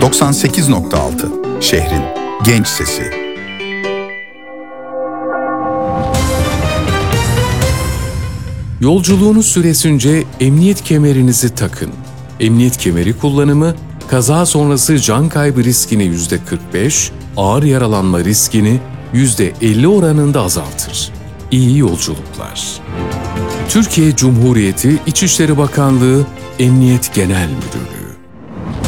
98.6 şehrin genç sesi. Yolculuğunuz süresince emniyet kemerinizi takın. Emniyet kemeri kullanımı, kaza sonrası can kaybı riskini %45, ağır yaralanma riskini %50 oranında azaltır. İyi yolculuklar. Türkiye Cumhuriyeti İçişleri Bakanlığı Emniyet Genel Müdürlüğü.